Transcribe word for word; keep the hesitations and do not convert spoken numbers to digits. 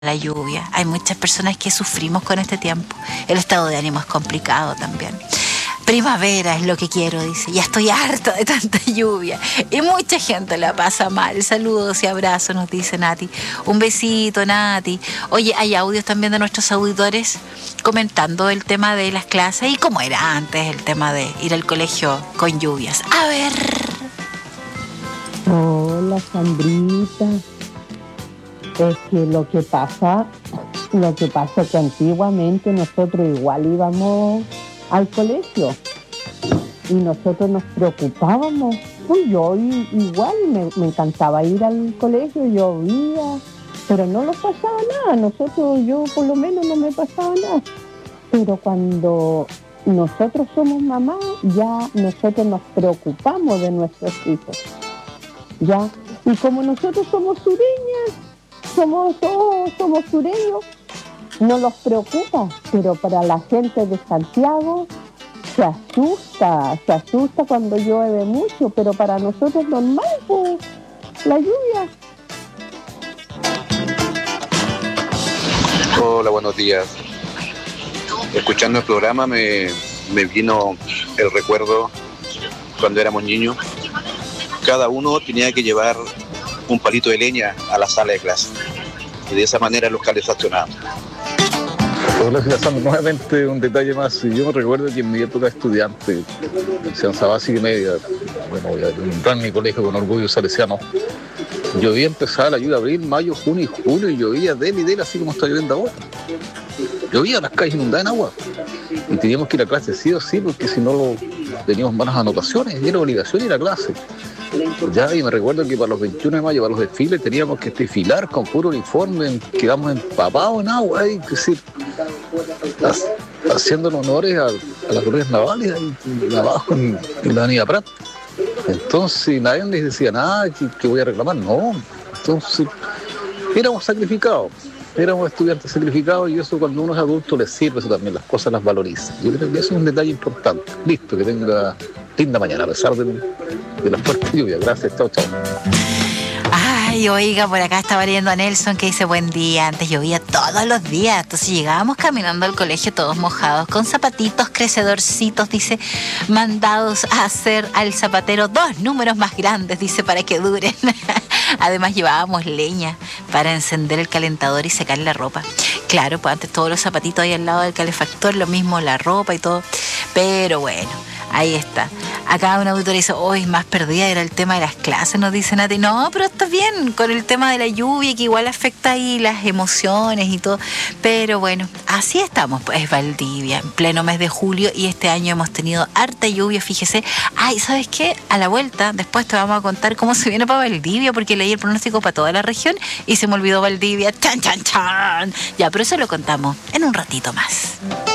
la lluvia. Hay muchas personas que sufrimos con este tiempo. El estado de ánimo es complicado también. Primavera es lo que quiero, dice. Ya estoy harta de tanta lluvia. Y mucha gente la pasa mal. Saludos y abrazos, nos dice Nati. Un besito, Nati. Oye, hay audios también de nuestros auditores comentando el tema de las clases y cómo era antes el tema de ir al colegio con lluvias. A ver. Hola, Sandrita. Es que lo que pasa, lo que pasa es que antiguamente nosotros igual íbamos al colegio y nosotros nos preocupábamos. Pues yo igual me, me encantaba ir al colegio, llovía, pero no nos pasaba nada. Nosotros, yo por lo menos no me pasaba nada. Pero cuando nosotros somos mamás, ya nosotros nos preocupamos de nuestros hijos. Ya, y como nosotros somos sureñas, somos todos, somos sureños, no los preocupa, pero para la gente de Santiago se asusta, se asusta cuando llueve mucho, pero para nosotros es normal, pues, la lluvia. Hola, buenos días. Escuchando el programa me, me vino el recuerdo cuando éramos niños. Cada uno tenía que llevar un palito de leña a la sala de clase y de esa manera los calefaccionábamos. Hola, Sandra, nuevamente un detalle más. Yo me recuerdo que en mi época de estudiante, enseñanza básica y media, bueno, voy a entrar en mi colegio con orgullo salesiano, llovía, empezaba la lluvia abril, mayo, junio y julio, y llovía del y del, así como está lloviendo ahora. Llovía, las calles inundadas en agua y teníamos que ir a clase sí o sí, porque si no lo, teníamos malas anotaciones y era obligación ir a clase. Ya, y me recuerdo que para los veintiuno de mayo, para los desfiles, teníamos que desfilar con puro uniforme, quedamos empapados en agua, es decir, haciendo honores a, a las glorias navales, y abajo en, en la avenida Prat. Entonces nadie les decía nada, que, que voy a reclamar, no. Entonces éramos sacrificados, éramos estudiantes sacrificados, y eso cuando uno es adulto les sirve, eso también, las cosas las valoriza. Yo creo que eso es un detalle importante. Listo, que tenga linda mañana, a pesar de, de la fuerte lluvia. Gracias, chao, chao. Ay, oiga, por acá estaba leyendo a Nelson que dice buen día. Antes llovía todos los días, entonces llegábamos caminando al colegio todos mojados, con zapatitos crecedorcitos, dice, mandados a hacer al zapatero dos números más grandes, dice, para que duren. Además llevábamos leña para encender el calentador y secar la ropa. Claro, pues antes todos los zapatitos ahí al lado del calefactor, lo mismo la ropa y todo. Pero bueno, ahí está. Acá un auditor dice, hoy más perdida era el tema de las clases, nos dice Nati. No, pero está bien con el tema de la lluvia, que igual afecta ahí las emociones y todo. Pero bueno, así estamos, pues es Valdivia, en pleno mes de julio, y este año hemos tenido harta lluvia, fíjese. Ay, ¿sabes qué? A la vuelta, después te vamos a contar cómo se viene para Valdivia, porque leí el pronóstico para toda la región y se me olvidó Valdivia. ¡Chan, chan, chan! Ya, pero eso lo contamos en un ratito más.